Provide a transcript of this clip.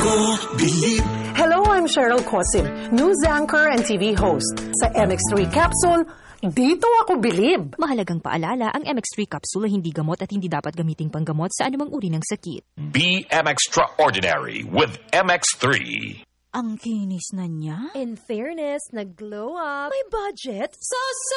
Hello, I'm Cheryl Cosim, news anchor and TV host. Sa MX3 Capsule, dito ako bilib. Mahalagang paalala, ang MX3 capsule ay hindi gamot at hindi dapat gamiting panggamot sa anumang uri ng sakit. Be extraordinary with MX3. Ang kinis na niya. In fairness, nag-glow up. May budget. So